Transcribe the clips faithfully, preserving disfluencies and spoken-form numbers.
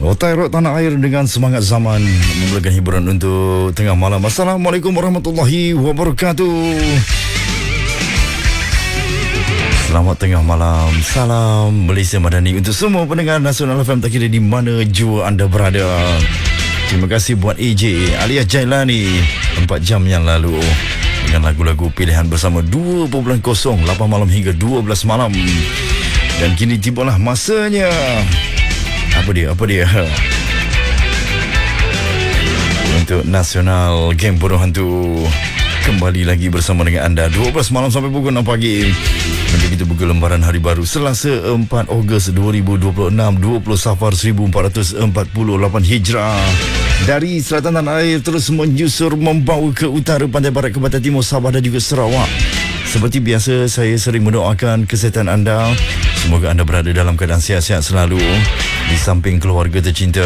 Rotai Rock Tanah Air dengan semangat zaman memulakan hiburan untuk tengah malam. Assalamualaikum warahmatullahi wabarakatuh. Selamat tengah malam. Salam Malaysia Madani untuk semua pendengar Nasional F M tak kira di mana jua anda berada. Terima kasih buat A J alias Jailani empat jam yang lalu dengan lagu-lagu pilihan bersama dua kosong lapan malam hingga dua belas malam. Dan kini tibalah masanya. Apa dia? Apa dia? Untuk Nasional Game Bodoh Hantu kembali lagi bersama dengan anda dua belas malam sampai pukul enam pagi. Untuk kita buka lembaran hari baru Selasa empat Ogos dua ribu dua puluh enam, dua puluh Safar seribu empat ratus empat puluh lapan Hijrah. Dari selatan tanah air terus menyusur membawa ke utara, pantai barat, ke pantai timur, Sabah dan juga Sarawak. Seperti biasa, saya sering mendoakan kesihatan anda. Semoga anda berada dalam keadaan sihat-sihat selalu di samping keluarga tercinta.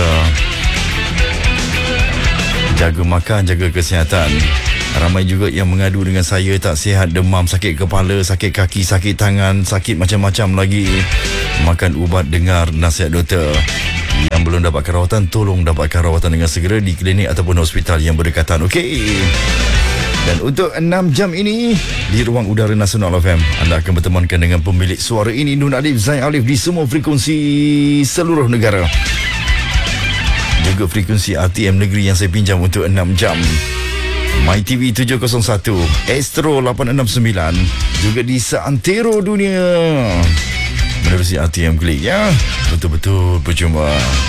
Jaga makan, jaga kesihatan. Ramai juga yang mengadu dengan saya tak sihat, demam, sakit kepala, sakit kaki, sakit tangan, sakit macam-macam lagi. Makan ubat, dengar nasihat doktor. Yang belum dapatkan rawatan, tolong dapatkan rawatan dengan segera di klinik ataupun hospital yang berdekatan. Okey. Dan untuk enam jam ini di ruang udara Nasional F M, anda akan bertemankan dengan pemilik suara ini, Nun Alif Zain Alif, di semua frekuensi seluruh negara. Juga frekuensi R T M negeri yang saya pinjam untuk enam jam. My T V tujuh kosong satu, Astro lapan enam sembilan, juga di seantero dunia menerusi R T M Klik ya. Betul-betul percuma.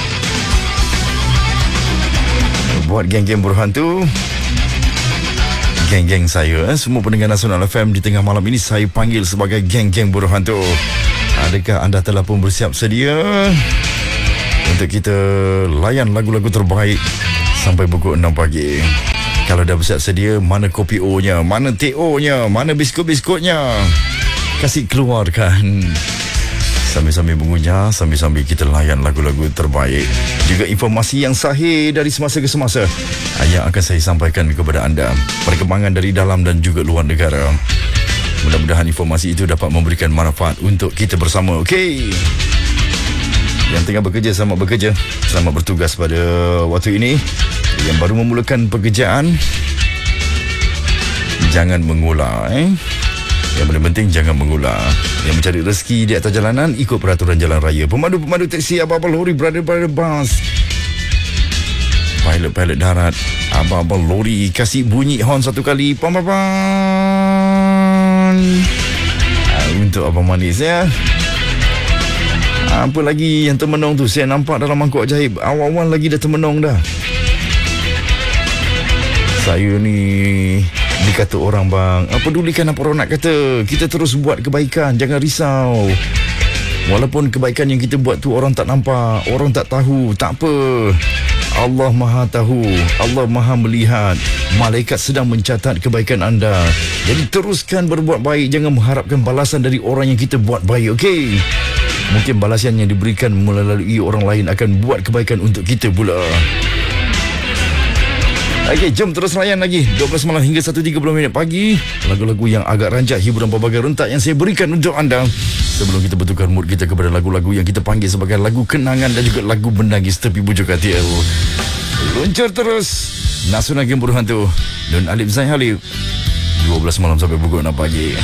Buat geng-geng berhantu, geng-geng saya, semua pendengar Nasional F M di tengah malam ini saya panggil sebagai geng-geng buruh hantu. Adakah anda telah pun bersiap sedia untuk kita layan lagu-lagu terbaik sampai pukul enam pagi? Kalau dah bersiap sedia, mana kopi O-nya, mana T O-nya, mana biskut-biskutnya? Kasih keluarkan. Sambil-sambil mengunyah, sambil-sambil kita layan lagu-lagu terbaik. Juga informasi yang sahih dari semasa ke semasa yang akan saya sampaikan kepada anda. Perkembangan dari dalam dan juga luar negara. Mudah-mudahan informasi itu dapat memberikan manfaat untuk kita bersama. Okey. Yang tengah bekerja, selamat bekerja. Selamat bertugas pada waktu ini. Yang baru memulakan pekerjaan, jangan mengular eh. Yang paling penting jangan mengular. Yang mencari rezeki di atas jalanan, ikut peraturan jalan raya. Pemandu-pemandu teksi, abang-abang lori, brother-brother bus, pilot-pilot darat, abang-abang lori, kasih bunyi horn satu kali. Pam-pam-pam. Untuk abang manis ya. Apa lagi yang termenung tu? Saya nampak dalam mangkuk ajaib, awal-awal lagi dah termenung dah. Saya ni dikata orang, bang, apa pedulikan apa orang nak kata. Kita terus buat kebaikan, jangan risau. Walaupun kebaikan yang kita buat tu orang tak nampak, orang tak tahu, tak apa. Allah Maha tahu, Allah Maha melihat. Malaikat sedang mencatat kebaikan anda. Jadi teruskan berbuat baik, jangan mengharapkan balasan dari orang yang kita buat baik. Okey. Mungkin balasan yang diberikan melalui orang lain akan buat kebaikan untuk kita pula. Okey, jom terus layan lagi dua belas malam hingga satu tiga puluh minit pagi. Lagu-lagu yang agak ranjak, hiburan berbagai rentak yang saya berikan untuk anda. Sebelum kita betulkan mood kita kepada lagu-lagu yang kita panggil sebagai lagu kenangan dan juga lagu menangis tepi bujuk hati. Luncur terus Nasional Game Bodoh Hantu, Nun Alif Zain Alif, dua belas malam sampai pukul enam pagi.